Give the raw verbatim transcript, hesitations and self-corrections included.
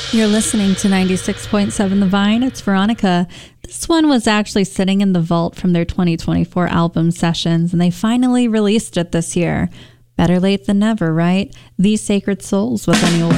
You're listening to ninety-six point seven The Vine. It's Veronica. This one was actually sitting in the vault from their twenty twenty-four album sessions, and they finally released it this year. Better late than never, right? These Sacred Souls with Any Old